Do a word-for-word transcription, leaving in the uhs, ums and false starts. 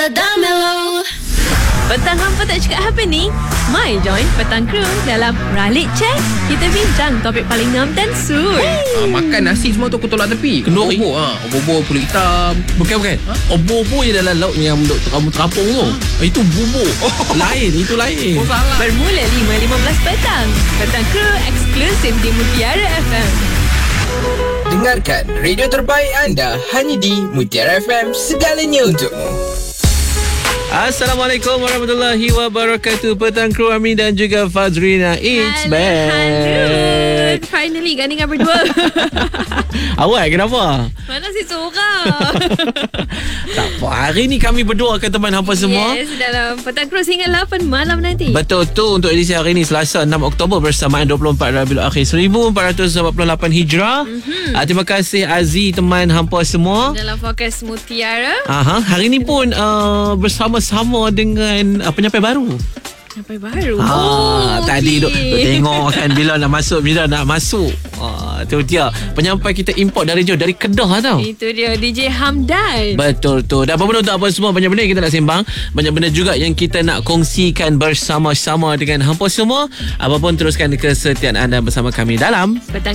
Melo. Petang hampa tak cakap apa ni? Mai join Petang Crew dalam Ralik Check. Kita bincang topik paling ngam dan sur. Ah, makan nasi semua tu aku tolak tepi. Kenduri. Obor ha, obor kulit hitam. Bukan bukan. Ha? Obor-obor je dalam laut yang duk terapung-terapung tu. Oh. Itu bubur. Oh. Lain, itu lain. Oh salah. Bermula lima lima belas petang. Petang Crew eksklusif di Mutiara F M. Dengarkan radio terbaik anda hanya di Mutiara F M, segalanya untukmu. Assalamualaikum warahmatullahi wabarakatuh. Petang Kru Amin dan juga Fazrina. It's Hello, back. hello. Finally gandingan berdua. Awak kenapa? Mana si seorang? Tak apa. Hari ni kami berdua akan teman hampa semua. Yes, dalam Petang Crew hingga lapan malam nanti. Betul tu, untuk edisi hari ini Selasa enam Oktober bersamaan dua puluh empat Rabiul Akhir seribu empat ratus empat puluh lapan Hijrah. Mm-hmm. Uh, terima kasih Aziz teman hampa semua. Dalam Fokus Mutiara. Aha, hari ni pun uh, bersama-sama dengan uh, penyampai baru. Sampai baru. Ah, oh, tadi okay. duk, duk tengok kan bila nak masuk, bila nak masuk. Ah, tu dia. Penyampai kita import dari jauh, dari Kedah tau. Itu dia D J Hamdan. Betul tu. Dan apa benda untuk apa semua, banyak benda yang kita nak sembang, banyak benda juga yang kita nak kongsikan bersama-sama dengan hampa semua. Apapun teruskan kesetiaan anda bersama kami dalam Petang